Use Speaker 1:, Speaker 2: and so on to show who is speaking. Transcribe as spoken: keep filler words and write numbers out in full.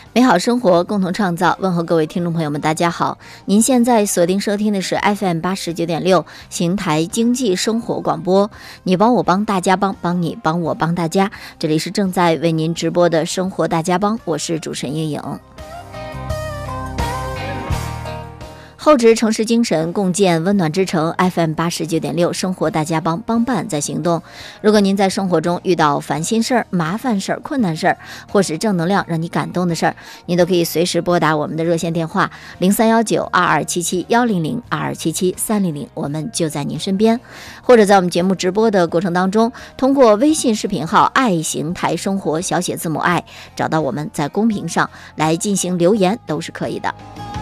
Speaker 1: 美好生活，共同创造。问候各位听众朋友们，大家好！您现在锁定收听的是 F M 八十九点六邢台经济生活广播。你帮我帮大家帮，帮你帮我帮大家。这里是正在为您直播的生活大家帮，我是主持人叶颖。厚植城市精神，共建温暖之城。 F M 八十九点六生活大家帮，帮办在行动。如果您在生活中遇到烦心事儿、麻烦事儿、困难事儿，或是正能量让你感动的事儿，您都可以随时拨打我们的热线电话零三幺九二二七七幺零零二二七七三零零，我们就在您身边。或者在我们节目直播的过程当中，通过微信视频号爱邢台生活小写字母爱找到我们，在公屏上来进行留言都是可以的。